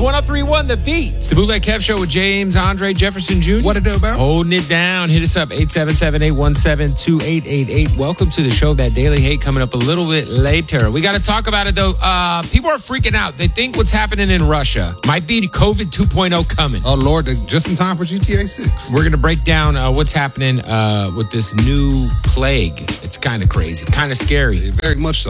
103.1 The Beat. It's the Bootleg Kev Show with James Andre Jefferson Jr. What it do, about? Holding it down. Hit us up, 877-817-2888. Welcome to the show. That Daily Hate coming up a little bit later. We got to talk about it, though. People are freaking out. They think what's happening in Russia might be COVID 2.0 coming. Oh, Lord, just in time for GTA 6. We're going to break down what's happening with this new plague. It's kind of crazy, kind of scary. Very much so.